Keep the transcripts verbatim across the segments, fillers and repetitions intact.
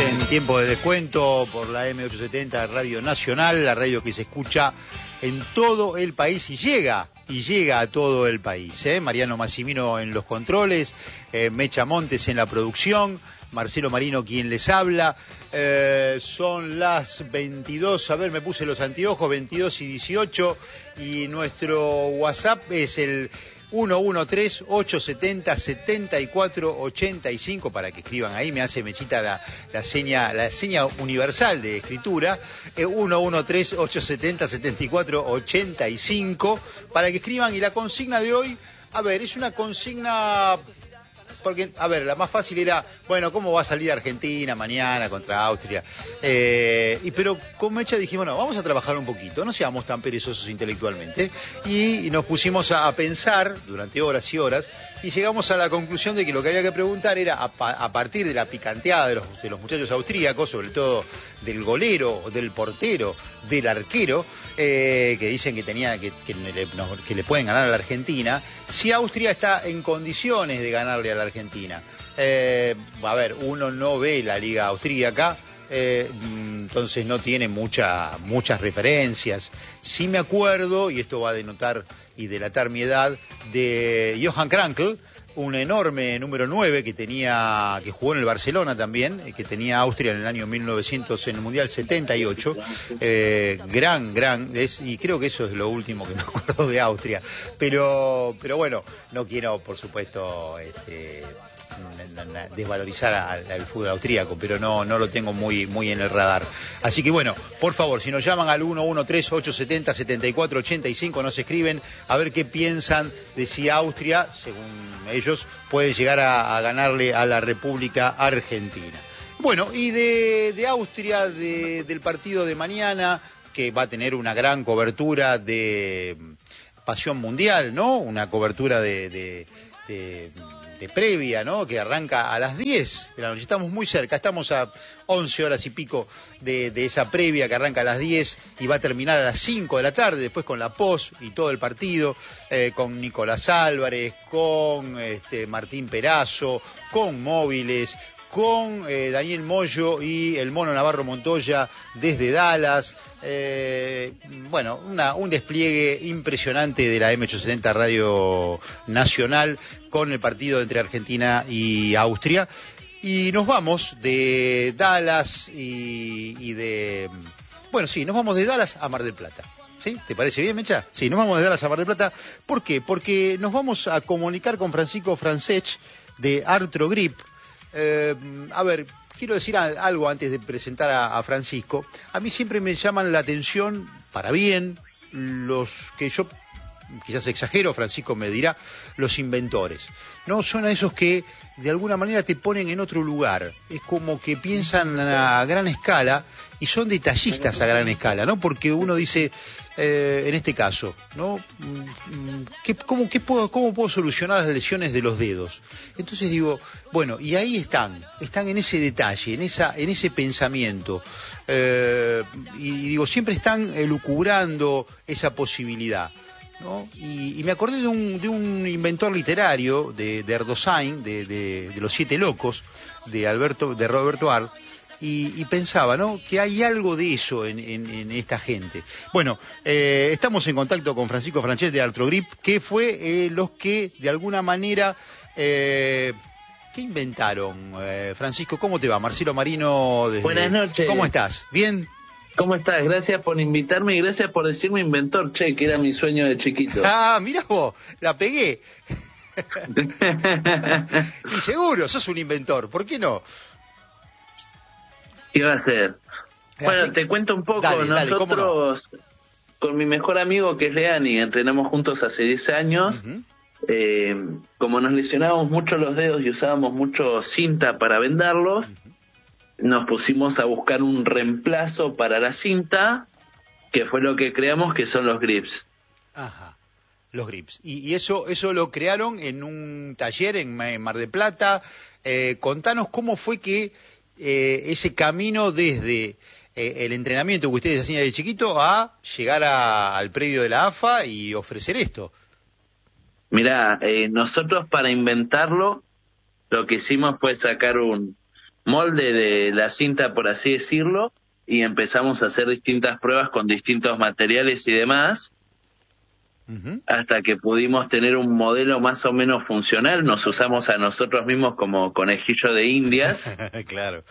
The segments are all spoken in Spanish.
en tiempo de descuento por la M ochocientos setenta Radio Nacional, la radio que se escucha en todo el país y llega, y llega a todo el país. ¿eh? Mariano Massimino en los controles, eh, Mecha Montes en la producción, Marcelo Marino quien les habla. Eh, son las veintidós, a ver, me puse los anteojos, veintidós y dieciocho, y nuestro WhatsApp es el uno uno tres, ocho siete cero, siete cuatro ocho cinco, para que escriban ahí, me hace Mechita la, la seña la seña universal de escritura, eh, uno uno tres, ocho siete cero, siete cuatro ocho cinco, para que escriban. Y la consigna de hoy, a ver, es una consigna, porque, a ver, la más fácil era, bueno, ¿cómo va a salir Argentina mañana contra Austria? Eh, y pero con Mecha dijimos, no, vamos a trabajar un poquito, no seamos tan perezosos intelectualmente. Y, y nos pusimos a, a pensar durante horas y horas, y llegamos a la conclusión de que lo que había que preguntar era, a, a partir de la picanteada de los, de los muchachos austríacos, sobre todo del golero, del portero, del arquero, eh, que dicen que tenía que, que, le, no, que le pueden ganar a la Argentina, si Austria está en condiciones de ganarle a la Argentina. Eh, a ver, uno no ve la liga austríaca, eh, entonces no tiene mucha, muchas referencias. Sí me acuerdo, y esto va a denotar y delatar mi edad, de Johan Krankl, un enorme número nueve que tenía, que jugó en el Barcelona también, que tenía Austria en el año mil novecientos, en el Mundial setenta y ocho, eh, gran, gran, es, y creo que eso es lo último que me acuerdo de Austria, pero, pero bueno, no quiero, por supuesto, este, desvalorizar al, al fútbol austríaco, pero no, no lo tengo muy, muy en el radar. Así que bueno, por favor, si nos llaman al uno uno tres, ocho siete cero, siete cuatro ocho cinco, nos escriben a ver qué piensan de si Austria, según ellos, puede llegar a, a ganarle a la República Argentina. Bueno, y de, de Austria, de, del partido de mañana, que va a tener una gran cobertura de Pasión Mundial, ¿no? Una cobertura de... de, de de previa, ¿no? Que arranca a las diez de la noche. Estamos muy cerca, estamos a once horas y pico de, de esa previa que arranca a las diez y va a terminar a las cinco de la tarde, después con la post y todo el partido, eh, con Nicolás Álvarez, con este, Martín Perazo, con Móviles, con eh, Daniel Moyo y el Mono Navarro Montoya desde Dallas. Eh, bueno, una, un despliegue impresionante de la M ochocientos setenta Radio Nacional con el partido entre Argentina y Austria. Y nos vamos de Dallas y, y de... Bueno, sí, nos vamos de Dallas a Mar del Plata. ¿Sí? ¿Te parece bien, Mecha? Sí, nos vamos de Dallas a Mar del Plata. ¿Por qué? Porque nos vamos a comunicar con Francisco Francesc de Artrogrip. Eh, a ver, quiero decir algo antes de presentar a, a Francisco. A mí siempre me llaman la atención, para bien, los que yo, quizás exagero, Francisco me dirá, los inventores. No, son a esos que de alguna manera te ponen en otro lugar. Es como que piensan a gran escala y son detallistas a gran escala, ¿no? Porque uno dice, eh, en este caso, ¿no? ¿Qué, cómo, qué puedo, ¿Cómo puedo solucionar las lesiones de los dedos? Entonces digo, bueno, y ahí están, están en ese detalle, en esa, en ese pensamiento. Eh, y digo, siempre están elucubrando esa posibilidad, ¿no? Y, y me acordé de un, de un inventor literario, de, de Erdosain, de, de, de Los Siete Locos, de Alberto, de Roberto Art, y, y pensaba, ¿no?, que hay algo de eso en, en, en esta gente. Bueno, eh, estamos en contacto con Francisco Francesc de Artrogrip, que fue eh, los que, de alguna manera, eh, ¿qué inventaron? Eh, Francisco, ¿cómo te va? Marcelo Marino desde... Buenas noches. ¿Cómo estás? ¿Bien? ¿Cómo estás? Gracias por invitarme y gracias por decirme inventor, che, que era mi sueño de chiquito. Ah, mirá vos, la pegué. Y seguro, sos un inventor, ¿por qué no? ¿Qué va a hacer? Bueno, Así... te cuento un poco. Dale, dale, Nosotros, ¿cómo no? Con mi mejor amigo que es Leani, entrenamos juntos hace diez años. Uh-huh. Eh, como nos lesionábamos mucho los dedos y usábamos mucho cinta para vendarlos, uh-huh, nos pusimos a buscar un reemplazo para la cinta, que fue lo que creamos, que son los grips. Ajá, los grips. Y, y eso eso lo crearon en un taller en, en Mar del Plata. Eh, contanos cómo fue que eh, ese camino desde eh, el entrenamiento que ustedes hacían de chiquito a llegar a, al predio de la A F A y ofrecer esto. Mirá, eh, nosotros para inventarlo, lo que hicimos fue sacar un molde de la cinta, por así decirlo, y empezamos a hacer distintas pruebas con distintos materiales y demás, uh-huh. hasta que pudimos tener un modelo más o menos funcional. Nos usamos a nosotros mismos como conejillo de indias. Claro.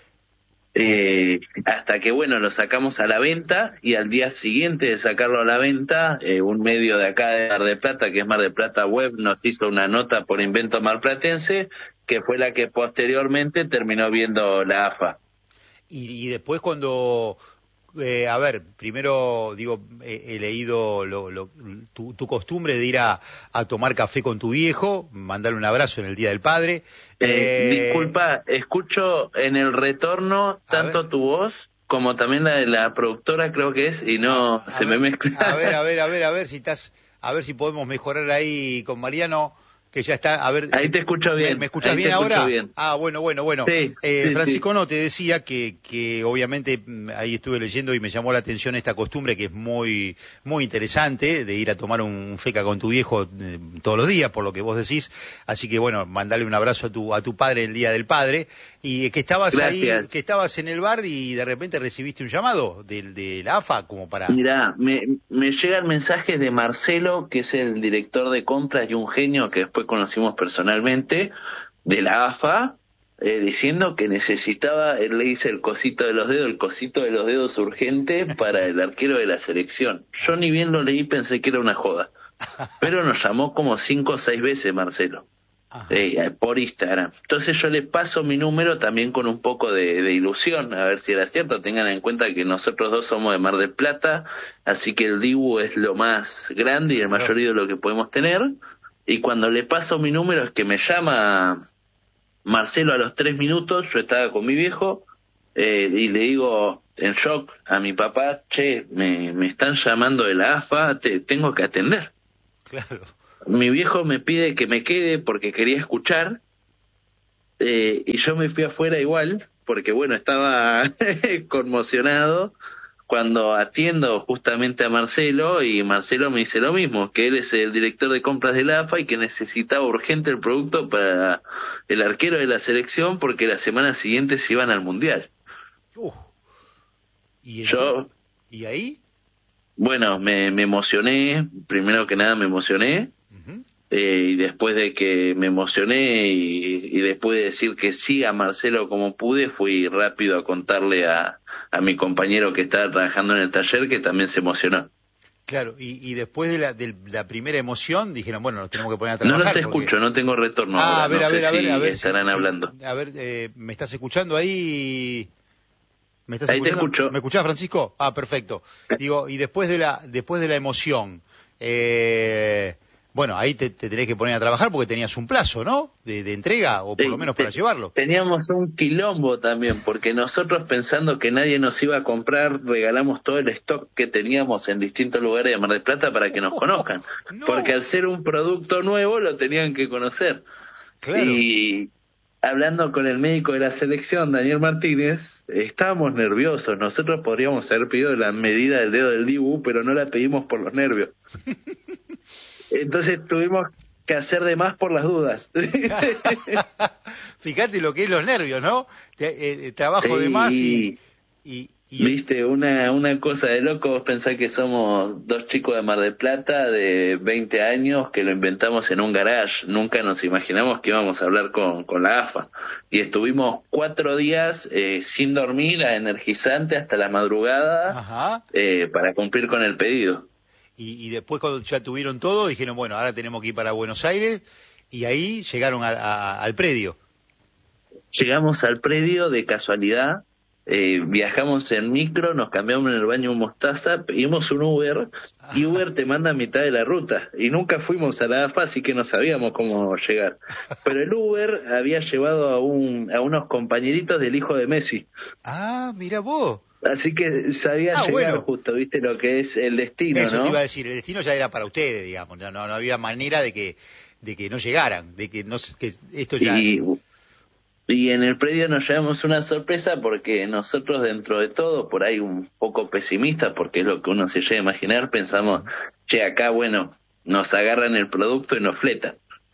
Eh, hasta que, bueno, lo sacamos a la venta, y al día siguiente de sacarlo a la venta, eh, un medio de acá de Mar del Plata, que es Mar del Plata Web, nos hizo una nota por Invento Marplatense, que fue la que posteriormente terminó viendo la A F A. Y, y después cuando, eh, a ver, primero digo, eh, he leído lo, lo, tu, tu costumbre de ir a, a tomar café con tu viejo, mandarle un abrazo en el Día del Padre. Eh, eh, disculpa, escucho en el retorno tanto tu voz como también la de la productora, creo que es, y no a, se a ver, me mezcla. A ver, a ver, a ver, a ver si estás, a ver si podemos mejorar ahí con Mariano. Que ya está, a ver... Ahí te escucho bien. ¿Me, me escuchas Ahí bien te ahora? Bien. Ah, bueno, bueno, bueno. Sí, eh, sí, Francisco, sí. no, te decía que, que obviamente ahí estuve leyendo y me llamó la atención esta costumbre que es muy muy interesante de ir a tomar un feca con tu viejo eh, todos los días, por lo que vos decís. Así que, bueno, mandale un abrazo a tu a tu padre el Día del Padre. Y que estabas Gracias. ahí, que estabas en el bar y de repente recibiste un llamado de, de la A F A como para... Mirá, me, me llega el mensaje de Marcelo, que es el director de compras y un genio que después conocimos personalmente, de la A F A, eh, diciendo que necesitaba, él le dice el cosito de los dedos, el cosito de los dedos urgente para el arquero de la selección. Yo ni bien lo leí, pensé que era una joda, pero nos llamó como cinco o seis veces Marcelo. Eh, por Instagram. Entonces yo le paso mi número también con un poco de, de ilusión, a ver si era cierto. Tengan en cuenta que nosotros dos somos de Mar del Plata, así que el Dibu es lo más grande y el mayor ídolo que podemos tener. Y cuando le paso mi número es que me llama Marcelo a los tres minutos. Yo estaba con mi viejo eh, y le digo en shock a mi papá: che, me, me están llamando de la A F A, te tengo que atender. Claro. Mi viejo me pide que me quede porque quería escuchar, eh, y yo me fui afuera igual, porque bueno, estaba conmocionado cuando atiendo justamente a Marcelo, y Marcelo me dice lo mismo, que él es el director de compras de la A F A y que necesitaba urgente el producto para el arquero de la selección porque la semana siguiente se iban al Mundial. Uh. ¿Y, yo, ¿Y ahí? Bueno, me, me emocioné, primero que nada me emocioné. Eh, y después de que me emocioné y, y después de decir que sí a Marcelo como pude, fui rápido a contarle a, a mi compañero que estaba trabajando en el taller, que también se emocionó. Claro, y, y después de la, de la primera emoción dijeron, bueno, nos tenemos que poner a trabajar. No los porque... escucho, no tengo retorno ah, ahora, a ver, no a ver, sé a ver, si a ver, estarán sí, hablando. Sí. A ver, eh, ¿me estás escuchando ahí? ¿Me estás ahí escuchando? te escucho. ¿Me escuchás, Francisco? Ah, perfecto. Digo, y después de la, después de la emoción, eh... bueno, ahí te, te tenés que poner a trabajar porque tenías un plazo, ¿no? De, de entrega, o por sí, lo menos para te, llevarlo. Teníamos un quilombo también, porque nosotros pensando que nadie nos iba a comprar, regalamos todo el stock que teníamos en distintos lugares de Mar del Plata para que nos conozcan. No. Porque al ser un producto nuevo lo tenían que conocer. Claro. Y hablando con el médico de la selección, Daniel Martínez, estábamos nerviosos. Nosotros podríamos haber pedido la medida del dedo del Dibu, pero no la pedimos por los nervios. Entonces tuvimos que hacer de más por las dudas. Fíjate lo que es los nervios, ¿no? Eh, eh, trabajo sí. de más y... y, y... Viste, una una cosa de loco, vos pensás que somos dos chicos de Mar del Plata de veinte años que lo inventamos en un garage. Nunca nos imaginamos que íbamos a hablar con, con la A F A. Y estuvimos cuatro días eh, sin dormir, a energizante hasta la madrugada, eh, para cumplir con el pedido. Y, y después cuando ya tuvieron todo, dijeron, bueno, ahora tenemos que ir para Buenos Aires, y ahí llegaron a, a, al predio. Llegamos al predio de casualidad, eh, viajamos en micro, nos cambiamos en el baño un mostaza, pedimos un Uber, y Uber te manda a mitad de la ruta, y nunca fuimos a la A F A, así que no sabíamos cómo llegar. Pero el Uber había llevado a, un, a unos compañeritos del hijo de Messi. Ah, mira vos. Así que sabía ah, llegar bueno. justo, viste lo que es el destino, Eso ¿no? te iba a decir, el destino ya era para ustedes, digamos, no, no, no había manera de que de que no llegaran, de que no que esto ya... Y, y en el predio nos llevamos una sorpresa porque nosotros dentro de todo, por ahí un poco pesimistas, porque es lo que uno se llega a imaginar, pensamos, che, acá, bueno, nos agarran el producto y nos fletan.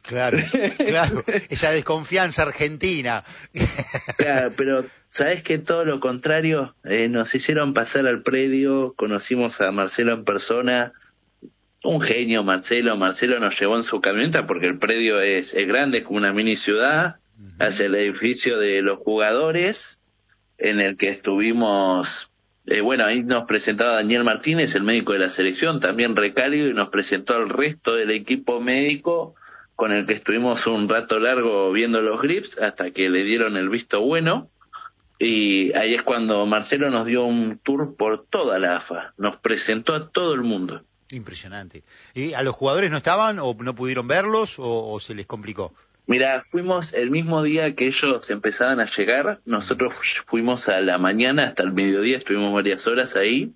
Claro, claro, esa desconfianza argentina. Claro, pero ¿sabés que todo lo contrario? Eh, nos hicieron pasar al predio, conocimos a Marcelo en persona, un genio Marcelo, Marcelo nos llevó en su camioneta porque el predio es, es grande, es como una mini ciudad, uh-huh. hacia el edificio de los jugadores, en el que estuvimos, eh, bueno, ahí nos presentaba Daniel Martínez, el médico de la selección, también recálido, y nos presentó al resto del equipo médico, con el que estuvimos un rato largo viendo los grips hasta que le dieron el visto bueno, y ahí es cuando Marcelo nos dio un tour por toda la A F A, nos presentó a todo el mundo. Impresionante. ¿Y a los jugadores no estaban o no pudieron verlos o, o se les complicó? Mira, fuimos el mismo día que ellos empezaban a llegar, nosotros fuimos a la mañana hasta el mediodía, estuvimos varias horas ahí,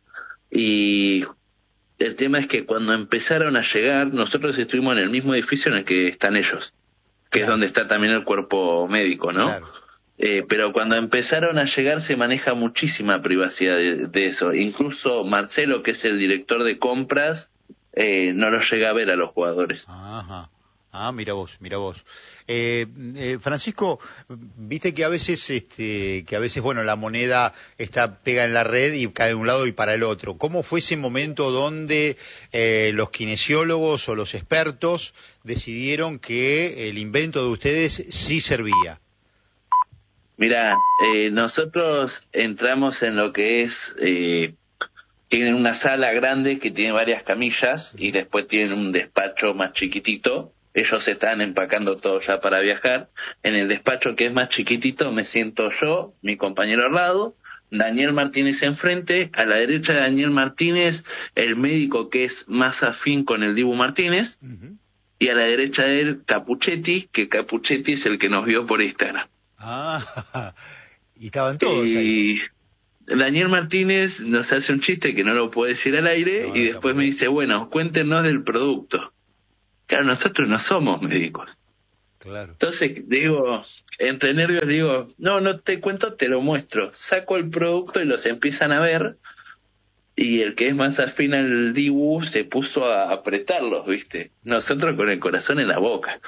y el tema es que cuando empezaron a llegar, nosotros estuvimos en el mismo edificio en el que están ellos, que claro. es donde está también el cuerpo médico, ¿no? Claro. Eh, pero cuando empezaron a llegar se maneja muchísima privacidad de, de eso. Incluso Marcelo, que es el director de compras, eh, no los llega a ver a los jugadores. Ajá. Ah, mira vos, mira vos. Eh, eh, Francisco, viste que a veces, este, que a veces, bueno, la moneda está pega en la red y cae de un lado y para el otro. ¿Cómo fue ese momento donde eh, los kinesiólogos o los expertos decidieron que el invento de ustedes sí servía? Mira, eh, nosotros entramos en lo que es, eh, tienen una sala grande que tiene varias camillas y después tienen un despacho más chiquitito. Ellos están empacando todo ya para viajar. En el despacho que es más chiquitito me siento yo, mi compañero al lado, Daniel Martínez enfrente, a la derecha de Daniel Martínez, el médico que es más afín con el Dibu Martínez, uh-huh. y a la derecha de él Capuchetti, que Capuchetti es el que nos vio por Instagram. Ah, y estaban todos y ahí. Daniel Martínez nos hace un chiste que no lo puedo decir al aire, no, y no después me dice, bueno, cuéntenos del producto. Claro, nosotros no somos médicos. Claro. Entonces, digo, entre nervios digo, no, no te cuento, te lo muestro. Saco el producto y los empiezan a ver, y el que es más afín al Dibu se puso a apretarlos, ¿viste? Nosotros con el corazón en la boca.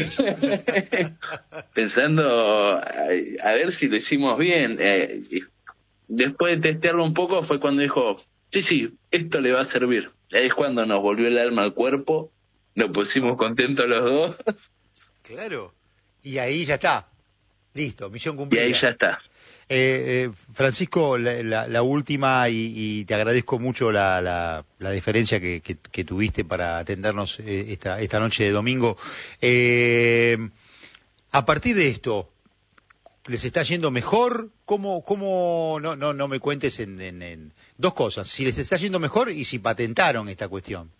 Pensando a, a ver si lo hicimos bien. Eh, y después de testearlo un poco fue cuando dijo, sí, sí, esto le va a servir. Ahí es cuando nos volvió el alma al cuerpo. Nos pusimos contentos los dos. Claro. Y ahí ya está. Listo, misión cumplida. Y ahí ya está. Eh, eh, Francisco, la, la, la última, y, y te agradezco mucho la, la, la deferencia que, que, que tuviste para atendernos eh, esta, esta noche de domingo. Eh, a partir de esto, ¿les está yendo mejor? ¿Cómo, cómo no, no, no me cuentes en, en, en dos cosas? Si les está yendo mejor y si patentaron esta cuestión.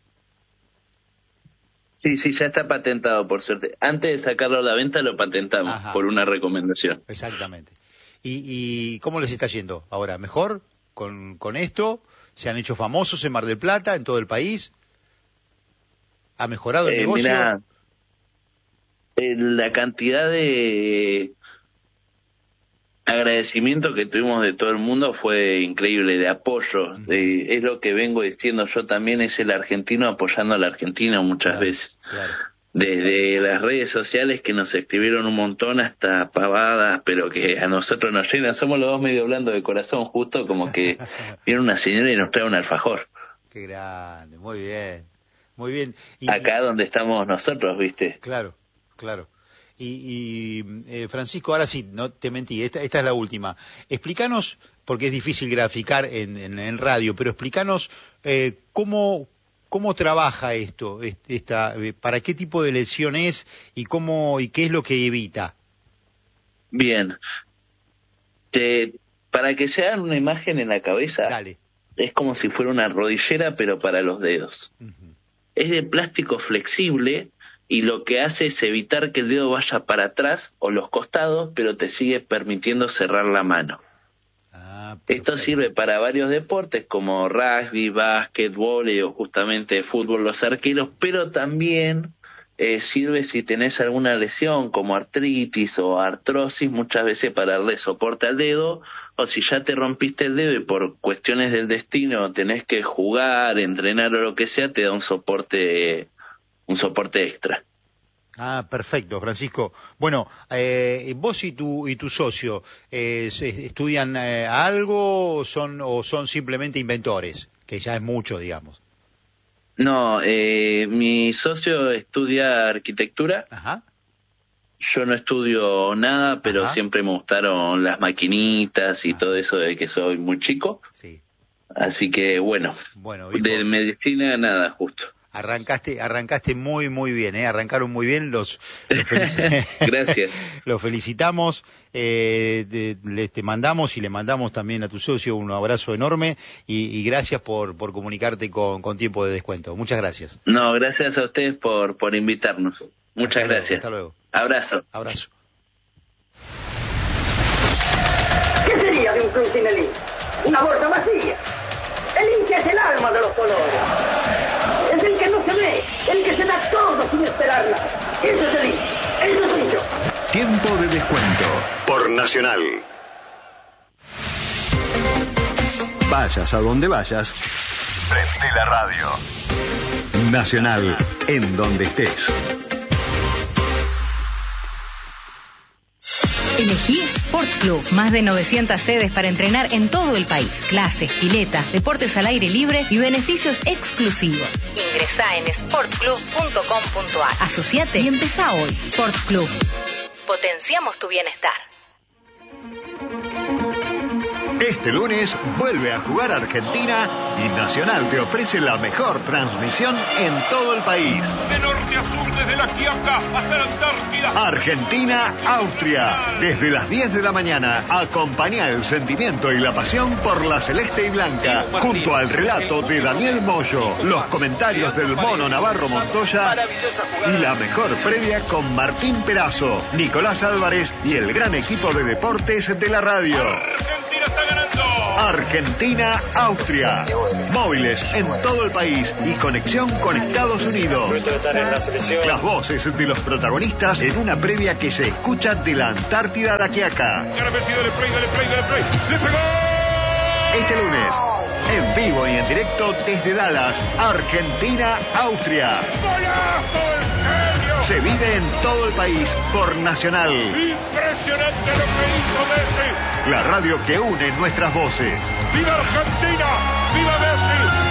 Sí, sí, ya está patentado, por suerte. Antes de sacarlo a la venta lo patentamos. Ajá. Por una recomendación. Exactamente. ¿Y, y cómo les está yendo ahora? ¿Mejor con, con esto? ¿Se han hecho famosos en Mar del Plata, en todo el país? ¿Ha mejorado el eh, negocio? Mirá, eh, la cantidad de agradecimiento que tuvimos de todo el mundo fue increíble, de apoyo. Uh-huh. De, es lo que vengo diciendo yo también, es el argentino apoyando al argentino muchas claro, veces. Claro. Desde las redes sociales que nos escribieron un montón hasta pavadas, pero que a nosotros nos llenan. Somos los dos medio blandos de corazón, justo como que viene una señora y nos trae un alfajor. Qué grande, muy bien, muy bien. Y, acá donde estamos nosotros, ¿viste? Claro, claro. Y, y eh, Francisco, ahora sí, no te mentí, esta, esta es la última. Explícanos, porque es difícil graficar en, en, en radio, pero explícanos eh, cómo... ¿Cómo trabaja esto? Esta, ¿Para qué tipo de lesión es y cómo y qué es lo que evita? Bien. Te, para que se hagan una imagen en la cabeza, Dale. Es como si fuera una rodillera, pero para los dedos. Uh-huh. Es de plástico flexible y lo que hace es evitar que el dedo vaya para atrás o los costados, pero te sigue permitiendo cerrar la mano. Esto sirve para varios deportes como rugby, básquet, vóley o justamente fútbol, los arqueros, pero también eh, sirve si tenés alguna lesión como artritis o artrosis, muchas veces para darle soporte al dedo, o si ya te rompiste el dedo y por cuestiones del destino tenés que jugar, entrenar o lo que sea, te da un soporte, un soporte extra. Ah, perfecto, Francisco. Bueno, eh, vos y tu y tu socio, eh, ¿estudian eh, algo o son, o son simplemente inventores? Que ya es mucho, digamos. No, eh, mi socio estudia arquitectura. Ajá. Yo no estudio nada, pero Ajá. siempre me gustaron las maquinitas y Ajá. todo eso de que soy muy chico. Sí. Así que bueno, bueno de medicina nada, justo. Arrancaste, arrancaste muy, muy bien, ¿eh? Arrancaron muy bien, los, los felici- Gracias. Los felicitamos, eh, de, le, te mandamos y le mandamos también a tu socio un abrazo enorme y, y gracias por, por comunicarte con, con tiempo de descuento. Muchas gracias. No, gracias a ustedes por, por invitarnos. Muchas hasta gracias. Luego, hasta luego. Abrazo. Abrazo. ¿Qué sería de un club sin el hincha? Una bolsa vacía. El hincha es el alma de los colores. Es el que no se ve, el que se da todo sin esperar nada. Eso es el hincha. Eso soy yo. Tiempo de descuento por Nacional. Vayas a donde vayas, prende la radio. Nacional, en donde estés. Elegí Sport Club. Más de novecientas sedes para entrenar en todo el país. Clases, piletas, deportes al aire libre y beneficios exclusivos. Ingresá en sport club punto com punto a r. Asociate y empezá hoy. Sport Club. Potenciamos tu bienestar. Este lunes vuelve a jugar Argentina y Nacional te ofrece la mejor transmisión en todo el país. De norte a sur, desde la Quiaca hasta la Antártida. Argentina-Austria. Desde las diez de la mañana, acompaña el sentimiento y la pasión por la celeste y blanca. Junto al relato de Daniel Moyo, los comentarios del Mono Navarro Montoya y la mejor previa con Martín Perazo, Nicolás Álvarez y el gran equipo de deportes de la radio. Argentina está ganando. Argentina-Austria. Móviles en todo el país y conexión con Estados Unidos. Las voces de los protagonistas en una previa que se escucha de la Antártida a la Quiaca. Dale play, dale play, dale play, dale play. ¡Le pegó! Este lunes, en vivo y en directo desde Dallas, Argentina-Austria. ¡Golazo del genio! Se vive en todo el país por Nacional. Impresionante lo que hizo Messi. La radio que une nuestras voces. ¡Viva Argentina! ¡Viva Messi!